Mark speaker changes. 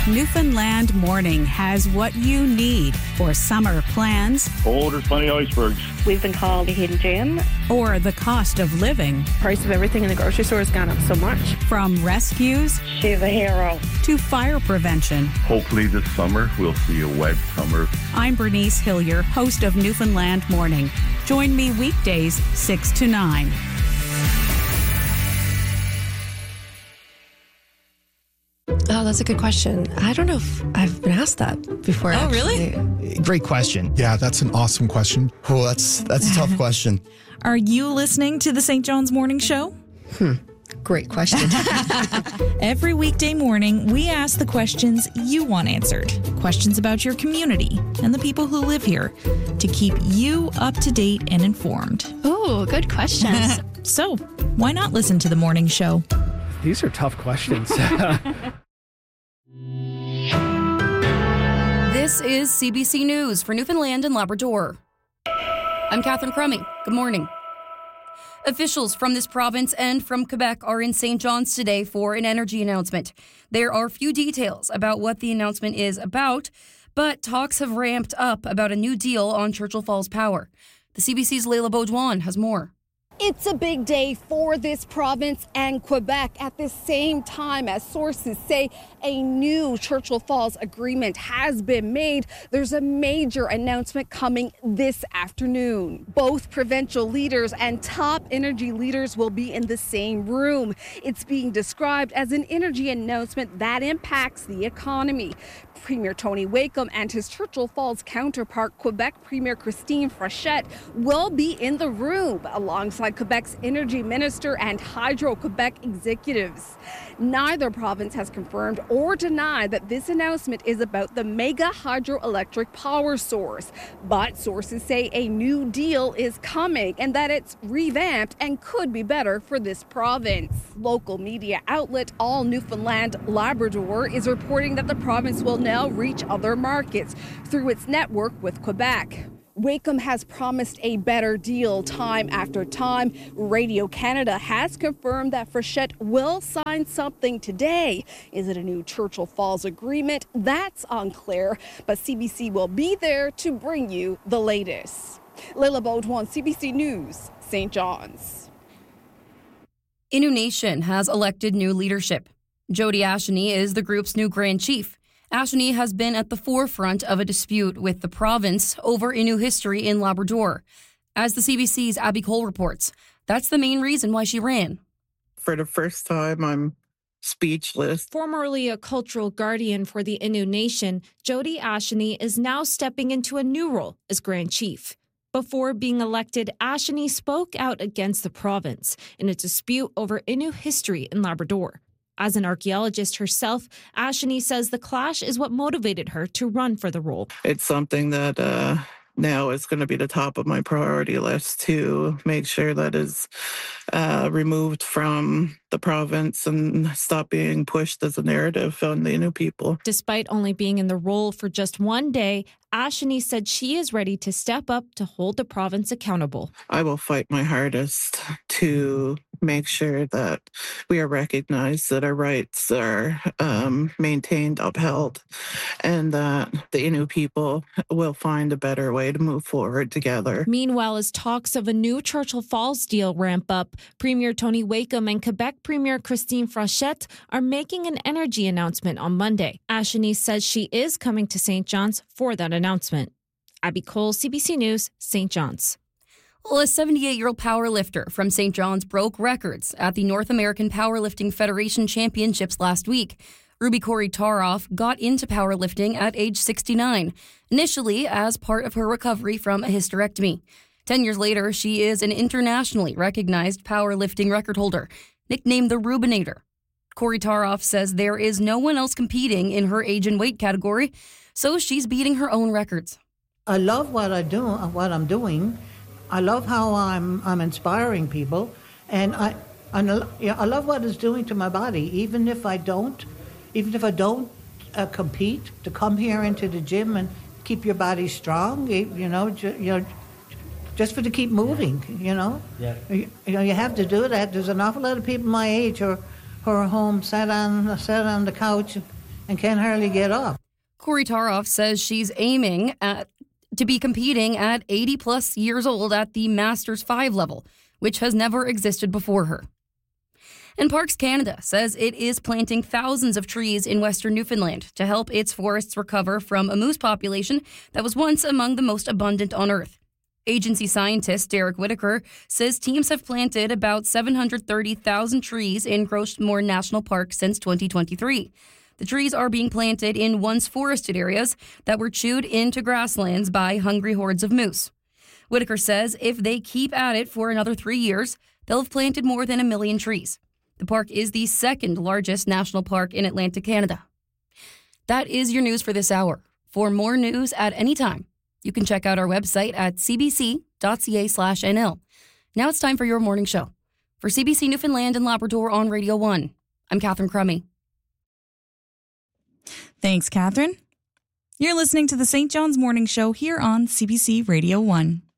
Speaker 1: Newfoundland Morning has what you need for summer plans.
Speaker 2: Oh, there's plenty of icebergs.
Speaker 3: We've been called a hidden gem.
Speaker 1: Or the cost of living.
Speaker 4: Price of everything in the grocery store has gone up so much.
Speaker 1: From rescues.
Speaker 3: She's a hero.
Speaker 1: To fire prevention.
Speaker 2: Hopefully this summer we'll see a wet summer.
Speaker 1: I'm Bernice Hillier, host of Newfoundland Morning. Join me weekdays 6 to 9.
Speaker 5: Oh, that's a good question. I don't know if I've been asked that before.
Speaker 6: Oh,
Speaker 5: actually.
Speaker 6: really? Great question.
Speaker 7: Yeah, that's an awesome question.
Speaker 6: Oh, that's a tough question.
Speaker 8: Are you listening to the St. John's Morning Show?
Speaker 5: Great question.
Speaker 8: Every weekday morning, we ask the questions you want answered. Questions about your community and the people who live here to keep you up to date and informed.
Speaker 9: Oh, good questions.
Speaker 8: So, why not listen to the morning show?
Speaker 10: These are tough questions.
Speaker 11: This is CBC News for Newfoundland and Labrador. I'm Catherine Crumming. Good morning. Officials from this province and from Quebec are in St. John's today for an energy announcement. There are few details about what the announcement is about, but talks have ramped up about a new deal on Churchill Falls Power. The CBC's Leila Baudouin has more.
Speaker 12: It's a big day for this province and Quebec at the same time as sources say a new Churchill Falls agreement has been made. There's a major announcement coming this afternoon. Both provincial leaders and top energy leaders will be in the same room. It's being described as an energy announcement that impacts the economy. Premier Tony Wakeham and his Churchill Falls counterpart, Quebec Premier Christine Frechette, will be in the room alongside Quebec's energy minister and Hydro-Quebec executives. Neither province has confirmed or denied that this announcement is about the mega hydroelectric power source. But sources say a new deal is coming and that it's revamped and could be better for this province. Local media outlet All Newfoundland Labrador is reporting that the province will now reach other markets through its network with Quebec. Wakeham has promised a better deal time after time. Radio Canada has confirmed that Frechette will sign something today. Is it a new Churchill Falls agreement? That's unclear, but CBC will be there to bring you the latest. Leila Baudouin, CBC News, St. John's.
Speaker 11: Innu Nation has elected new leadership. Jody Asheny is the group's new Grand Chief. Asheny has been at the forefront of a dispute with the province over Innu history in Labrador. As the CBC's Abby Cole reports, that's the main reason why she ran.
Speaker 13: For the first time, I'm speechless.
Speaker 14: Formerly a cultural guardian for the Innu Nation, Jody Asheny is now stepping into a new role as Grand Chief. Before being elected, Asheny spoke out against the province in a dispute over Innu history in Labrador. As an archaeologist herself, Asheny says the clash is what motivated her to run for the role.
Speaker 13: It's something that now is going to be the top of my priority list to make sure that is removed from the province and stop being pushed as a narrative on the Innu people.
Speaker 14: Despite only being in the role for just one day, Asheny said she is ready to step up to hold the province accountable.
Speaker 13: I will fight my hardest to make sure that we are recognized, that our rights are maintained, upheld, and that the Innu people will find a better way to move forward together.
Speaker 14: Meanwhile, as talks of a new Churchill Falls deal ramp up, Premier Tony Wakeham and Quebec Premier Christine Frechette are making an energy announcement on Monday. Asheny says she is coming to St. John's for that announcement. Abby Cole, CBC News, St. John's.
Speaker 11: Well, a 78-year-old powerlifter from St. John's broke records at the North American Powerlifting Federation Championships last week. Ruby Korytarov got into powerlifting at age 69, initially as part of her recovery from a hysterectomy. 10 years later, she is an internationally recognized powerlifting record holder, nicknamed the Rubinator. Korytarov says there is no one else competing in her age and weight category, so she's beating her own records.
Speaker 15: I love what I'm doing. I love how I'm inspiring people, and I love what it's doing to my body. Even if I don't compete, to come here into the gym and keep your body strong, just for to keep moving. Yeah. You have to do that. There's an awful lot of people my age who are home, sat on the couch, and can hardly get up.
Speaker 11: Corey Taroff says she's aiming to be competing at 80 plus years old at the Masters 5 level, which has never existed before her. And Parks Canada says it is planting thousands of trees in Western Newfoundland to help its forests recover from a moose population that was once among the most abundant on Earth. Agency scientist Derek Whitaker says teams have planted about 730,000 trees in Gros-Morne National Park since 2023. The trees are being planted in once forested areas that were chewed into grasslands by hungry hordes of moose. Whitaker says if they keep at it for another 3 years, they'll have planted more than 1 million trees. The park is the second largest national park in Atlantic Canada. That is your news for this hour. For more news at any time, you can check out our website at cbc.ca/nl. Now it's time for your morning show. For CBC Newfoundland and Labrador on Radio 1, I'm Catherine Crummy.
Speaker 8: Thanks, Catherine. You're listening to the St. John's Morning Show here on CBC Radio 1.